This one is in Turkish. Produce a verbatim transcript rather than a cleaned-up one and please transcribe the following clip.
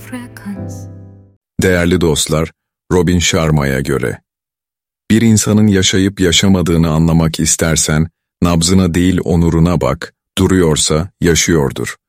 Değerli dostlar, Robin Sharma'ya göre, bir insanın yaşayıp yaşamadığını anlamak istersen, nabzına değil onuruna bak, duruyorsa yaşıyordur.